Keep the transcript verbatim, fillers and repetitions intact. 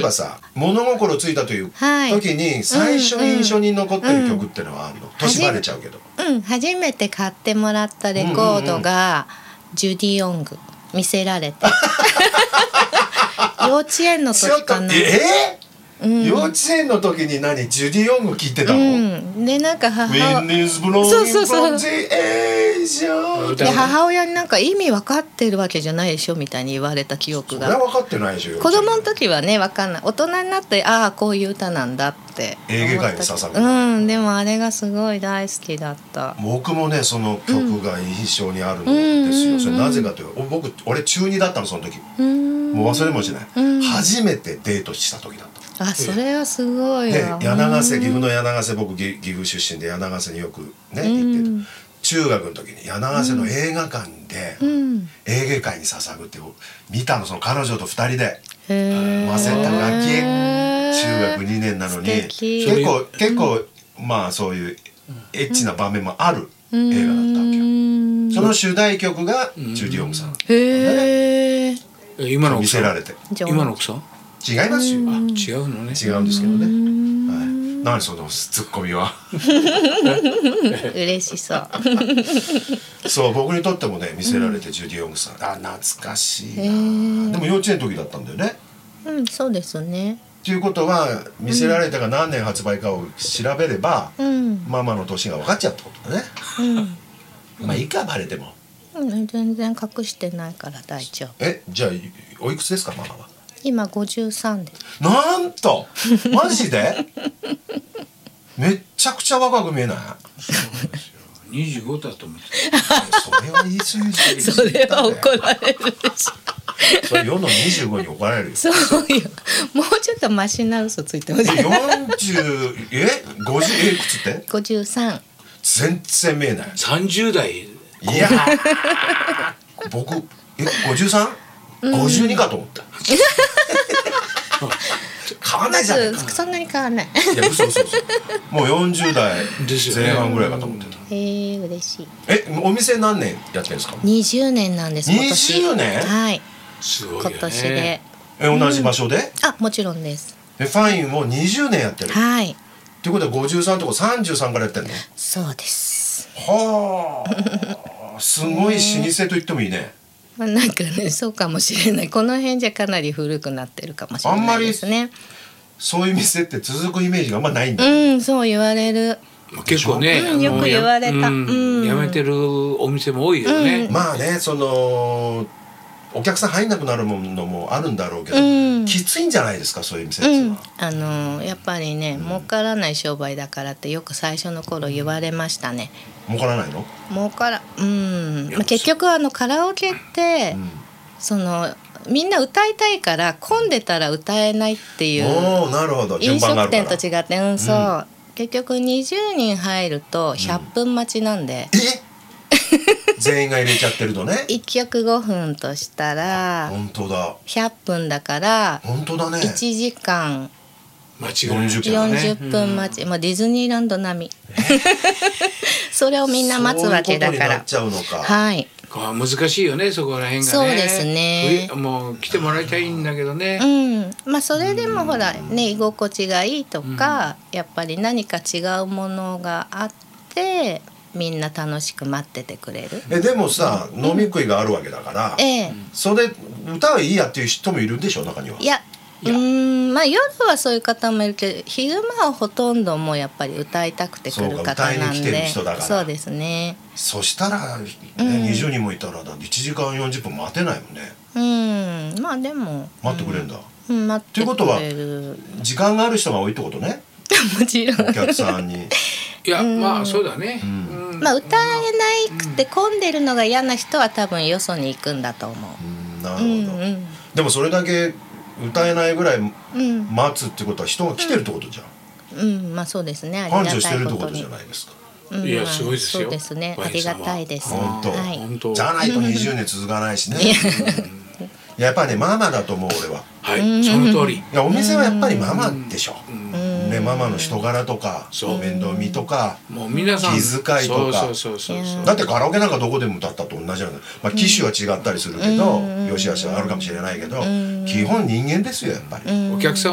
ばさ物心ついたという時に最初に印象に残ってる曲ってのはあるの？年バレちゃうけど。 うん、初めて買ってもらったレコードがジュディ・オング見せられて幼稚園の時かな。 えーうん、幼稚園の時に何ジュディ・オング聞いてたの？うん、 でなんか母親そうそうそうで母親になんか意味分かってるわけじゃないでしょみたいに言われた記憶が。 それは分かってないでしょ。 子供の時はね分かんない。大人になってああこういう歌なんだってエーゲ海に捧ぐ。 うんでもあれがすごい大好きだった。 僕もねその曲が印象にあるんですよ、うん、それなぜかというと僕俺中にだったのその時、うん、もう忘れもしない、うん、初めてデートした時だった。 あそれはすごいわ。 で柳ヶ瀬岐阜の柳ヶ瀬僕岐阜出身で柳ヶ瀬によくね行ってる。中学の時に柳ヶ瀬の映画館で、うん、エーゲ海に捧ぐって見たのその彼女とふたりで早稲田ガキ中学にねんなのに結構結構まあそういうエッチな場面もある映画だったわけよ、うん、その主題曲がジュディ・オングさん、ね、 へえ今の見せられて今の奥さん違いますよ。 あ違うのね。 違うんですけどね、はい、何そのツッコミは嬉しそうそう僕にとってもね見せられてジュディ・オングさん、あ懐かしいな。でも幼稚園の時だったんだよね。 うんそうですね。 ということは見せられたが何年発売かを調べれば、うん、ママの年が分かっちゃうってことだね、うん、まあいいかバレても、 うん、全然隠してないから大丈夫。 えじゃあおいくつですかママは？ 今ごじゅうさんです。 なんとマジでめっちゃくちゃ若く見えない？ にじゅうごだと思ってそれは言い過ぎです。 それは怒られるでしょそれ世のにじゅうごに怒られるよ。 そうよもうちょっとマシな嘘ついてほしい。 よんじゅうえごじゅうえいくつって？ ごじゅうさん。 全然見えない。 さんじゅう代。 いや僕えごじゅうさん？ごじゅうにかと思った。変わんないじゃん。 そんなに変わんない。 いや嘘嘘嘘。もうよんじゅう代前半ぐらいかと思ってた。 へえ嬉しい。 えお店何年やってるんですか？ にじゅうねんなんです今年。にじゅうねん？はい。 すごいよね。 今年で。 え同じ場所で？ あもちろんです。 えファインもにじゅうねんやってる。 はい。 っていうことはごじゅうさんとかさんじゅうさんからやってんの？ そうです。 はあすごい老舗と言ってもいいね。 まあ、なんかねそうかもしれない。この辺じゃかなり古くなってるかもしれないですね。 あんまりそういう店って続くイメージがあんまないんだ。 うんそう言われる。 結構ね、 うん、よく言われた。 や、うんうん、やめてるお店も多いよね、 うん、まあねそのお客さん入んなくなるものもあるんだろうけど、うん、きついんじゃないですかそういう店っていうのは、うん、 あのー、やっぱりね、うん、儲からない商売だからってよく最初の頃言われましたね。 儲からないの？儲からうん、まあ、結局あのカラオケって、うん、そのみんな歌いたいから混んでたら歌えないっていうおなるほど飲食店と違ってうんそう、うん、結局にじゅうにん入るとひゃっぷん待ちなんで、 うん、え全員が入れちゃってるとねいっきょくごふんとしたら本当だひゃっぷんだから本当だねいちじかん間違いないよんじゅっぷん待ち、うん、まあ、ディズニーランド並みそれをみんな待つわけだからそういうことになっちゃうのか。はい難しいよねそこら辺がね。 そうですねもう来てもらいたいんだけどね、 うんまあ、それでもほらね居心地がいいとか、うん、やっぱり何か違うものがあってみんな楽しく待っててくれる。 えでもさ、うん、飲み食いがあるわけだから、ええ、それ歌はいいやっていう人もいるんでしょ中には。 いやうーんまあ夜はそういう方もいるけど昼間はほとんどもうやっぱり歌いたくて来る方なんで。そうか歌いに来てる人だから。そうですね。 そしたら、ねうん、にじゅうにんもいたらいちじかんよんじゅっぷん待てないもんね。うんまあでも待ってくれるんだ、 うん、待ってくれる。ということは時間がある人が多いってことねもちろんお客さんにいやまあそうだね、 うんうん、まあ歌えなくて混んでるのが嫌な人は多分よそに行くんだと思う、 うん、なるほど、うんうん、でもそれだけ歌えないぐらい待つってことは人が来てるってことじゃん、うん、 うん、まあそうですね。ありがたいことに繁盛してるってことじゃないですか、 うん、いやすごいですよ。 そうですねありがたいです。 本当、 はい、 じゃないとにじゅうねん続かないしねやっぱりねママだと思う俺は。 はいその通り。 いやお店はやっぱりママでしょ、うんね、ママの人柄とか面倒見とかもう皆さん気遣いとかだってカラオケなんかどこでも歌ったと同じなんだ、まあ、機種は違ったりするけど、うん、よしあしはあるかもしれないけど、うん、基本人間ですよやっぱり、 うん、お客さん